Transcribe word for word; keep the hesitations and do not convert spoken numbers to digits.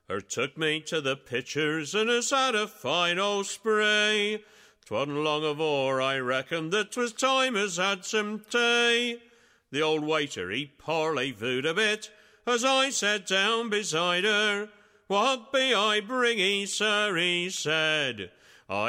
Her took me to the pictures and us had a fine old spray. 'Twasn't long afore I reckoned that 'twas time as had some tea. The old waiter he parley-vooed a bit as I sat down beside her. "What be I bringing, sir?" he said.